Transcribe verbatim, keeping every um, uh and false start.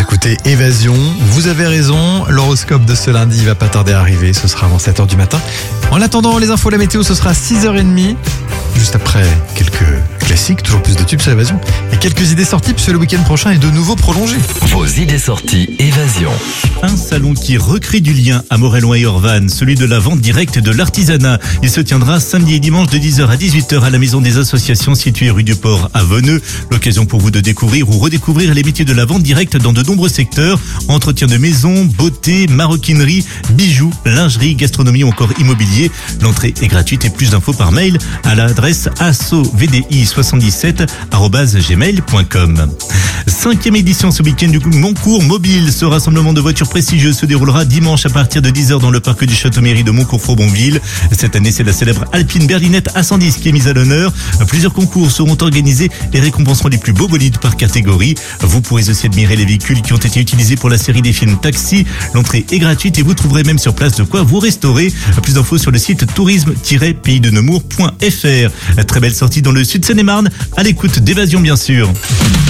écoutez Évasion. Vous avez raison, l'horoscope de ce lundi va pas tarder à arriver, ce sera avant sept heures du matin. En attendant, les infos, la météo, ce sera à six heures trente. Juste après, quelques classiques, toujours plus de tubes sur Évasion. Et quelques idées sorties, puisque le week-end prochain est de nouveau prolongé. Vos idées sorties Évasion. Un salon qui recrée du lien à Morellon et Orvannes, celui de la vente directe de l'artisanat. Il se tiendra samedi et dimanche de dix heures à dix-huit heures à la Maison des Associations située rue du Port à Veneux. L'occasion pour vous de découvrir ou redécouvrir les métiers de la vente directe dans de nombreux secteurs. Entretien de maison, beauté, maroquinerie, bijoux, lingerie, gastronomie ou encore immobilier. L'entrée est gratuite et plus d'infos par mail à l'adresse asovdi soixante-dix-sept arobase gmail point com. Cinquième édition ce week-end du Moncourt Mobile. Ce rassemblement de voitures prestigieuses se déroulera dimanche à partir de dix heures dans le parc du Château-Mairie de Moncourt-Faubourville. Cette année, c'est la célèbre Alpine Berlinette A cent dix qui est mise à l'honneur. Plusieurs concours seront organisés et récompenseront les plus beaux bolides par catégorie. Vous pourrez aussi admirer les véhicules qui ont été utilisés pour la série des films Taxi. L'entrée est gratuite et vous trouverez même sur place de quoi vous restaurer. Plus d'infos sur le site tourisme tiret pays de nemours point f r. Très belle sortie dans le sud Seine-et-Marne, à l'écoute d'Évasion bien sûr.